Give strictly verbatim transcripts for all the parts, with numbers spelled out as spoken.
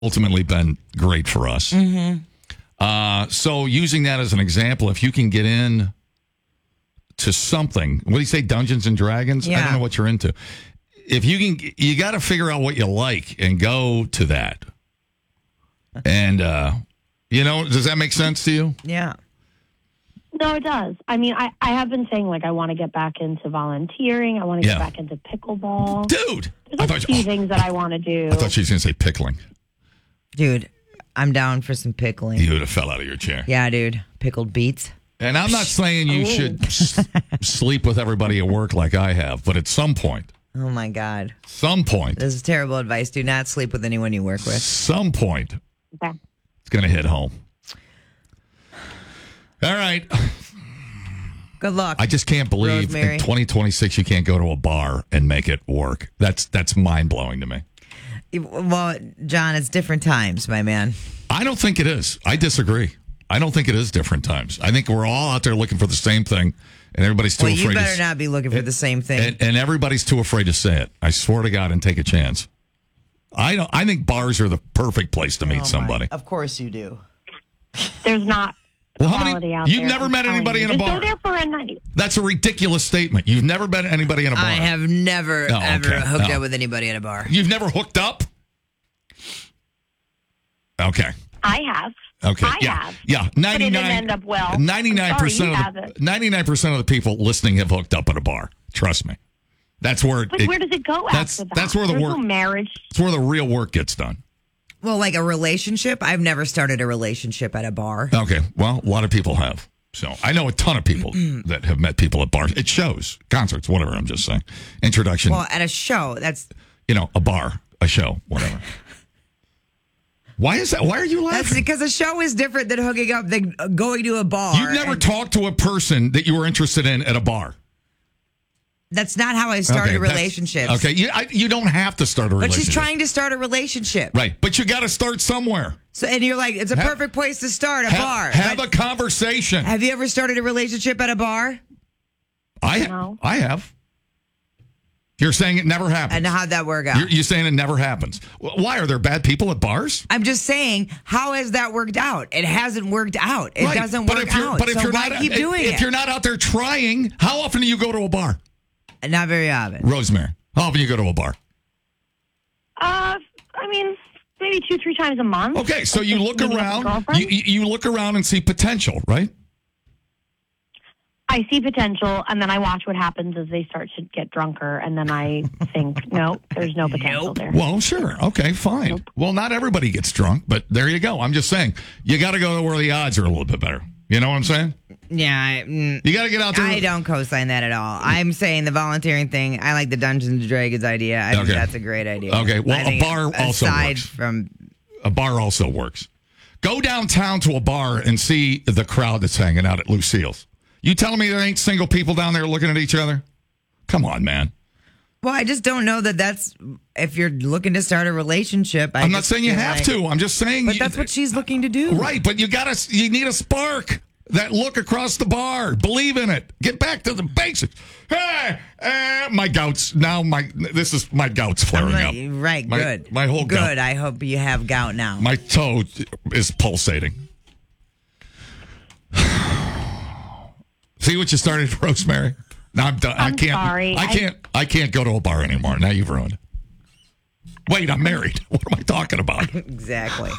ultimately been great for us. Mm-hmm. Uh, so using that as an example, if you can get in to something, what do you say, Dungeons and Dragons? Yeah. I don't know what you're into. If you can, you got to figure out what you like and go to that. And, uh, you know, does that make sense to you? Yeah. No, it does. I mean, I, I have been saying, like, I want to get back into volunteering. I want to get Yeah. back into pickleball. Dude! There's I a thought, few oh, things that I want to do. I thought she was going to say pickling. Dude, I'm down for some pickling. You would have fell out of your chair. Yeah, dude. Pickled beets. And I'm not saying you should s- sleep with everybody at work like I have, but at some point, Oh, my God. some point, This is terrible advice. Do not sleep with anyone you work with. some point, Okay. it's going to hit home. All right. Good luck. I just can't believe Rosemary. in twenty twenty-six you can't go to a bar and make it work. That's that's mind-blowing to me. Well, John, it's different times, my man. I don't think it is. I disagree. I don't think it is different times. I think we're all out there looking for the same thing, and everybody's too Well, afraid you better to not be looking for the same thing. and, and everybody's too afraid to say it. I swear to God, and take a chance. I don't. I think bars are the perfect place to meet Oh, my. somebody. Of course you do. There's not Well, how quality many? out You've there. never I'm met telling anybody you. in a Just bar. go there for a night. That's a ridiculous statement. You've never met anybody in a bar. I have never, Oh, ever okay. hooked Oh. up with anybody at a bar. You've never hooked up? Okay. I have. Okay. I yeah. have. Yeah. But it didn't ninety-nine end up well. ninety-nine percent I'm sorry, of you the, haven't. ninety-nine percent of the people listening have hooked up at a bar. Trust me. That's where But it, where does it go that's, after that? That's where the There's work. no marriage. That's where the real work gets done. Well, like a relationship? I've never started a relationship at a bar. Okay. Well, a lot of people have. So I know a ton of people that have met people at bars. It shows, concerts, whatever. I'm just saying. Introduction. Well, at a show, that's you know, a bar, a show, whatever. Why is that? Why are you that's laughing? because a show is different than hooking up than going to a bar. You've never and talked to a person that you were interested in at a bar. That's not how I started Okay, that's- relationships. Okay, you, I, you don't have to start a But relationship. she's trying to start a relationship. Right, but you got to start somewhere. So, and you're like, it's a Have- perfect place to start, a Ha- bar. Have But a conversation. have you ever started a relationship at a bar? I No. I have. You're saying it never happens. And how'd that work out? You're, you're saying it never happens. Wh- Why are there bad people at bars? I'm just saying, how has that worked out? It hasn't worked out. It Right, doesn't but work if you're, out. But if so you're why not, keep if, doing if it? you're not out there trying, how often do you go to a bar? Not very often. Rosemary, how often do you go to a bar? Uh, I mean, maybe two, three times a month. Okay, so you look Maybe with a around. girlfriend. You, you you look around and see potential, right? I see potential, and then I watch what happens as they start to get drunker, and then I think, no, there's no potential Nope. there. Well, sure. Okay, fine. Well, not everybody gets drunk, but there you go. I'm just saying, you got to go to where the odds are a little bit better. You know what I'm saying? Yeah, I, mm, You got to get out there. I don't co-sign that at all. I'm saying the volunteering thing. I like the Dungeons and Dragons idea. I think Okay. that's a great idea. Okay, well, I a think bar also aside works. from A bar also works. Go downtown to a bar and see the crowd that's hanging out at Lucille's. You telling me there ain't single people down there looking at each other? Come on, man. well, I just don't know that that's if you're looking to start a relationship. I I'm not just saying you feel have like- to. I'm just saying. but you- that's what she's looking to do, Right, but you got to. You need a spark. That look across the bar. Believe in it. Get back to the basics. Hey, eh, my gouts. Now my this is my gouts flaring Right, up. right, My- good, My whole good. gout. I hope you have gout now. My toe is pulsating. See what you started, Rosemary? Now I'm done. I I'm can't. sorry. I I- can't. I can't go to a bar anymore. Now you've ruined it. Wait, I'm married. What am I talking about? Exactly.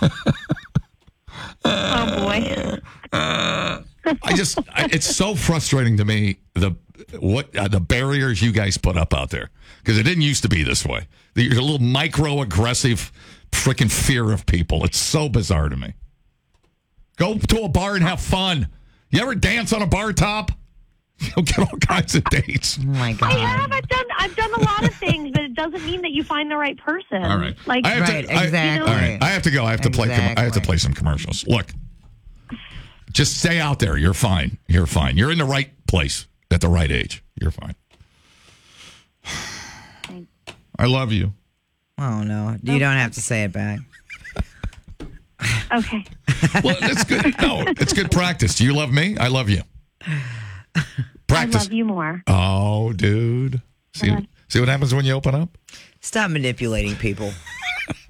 Oh, boy. I just, I, it's so frustrating to me the what uh, the barriers you guys put up out there because it didn't used to be this way. The, your little micro aggressive freaking fear of people. It's so bizarre to me. Go to a bar and have fun. You ever dance on a bar top? You'll get all kinds of dates. Oh my God. I have. I've done. I've done a lot of things, but it doesn't mean that you find the right person. All right. Like, I have Right, to, I- exactly. all right. I have to go. I have to play. com- I have to Exactly. play some commercials. Look, just stay out there. You're fine. You're fine. You're in the right place at the right age. You're fine. I love you. Oh no, you don't have to say it back. okay. Well, it's good. No, it's good practice. Do you love me? I love you. I Practice. love you more. Oh, dude. See, Uh-huh. see what happens when you open up? Stop manipulating people.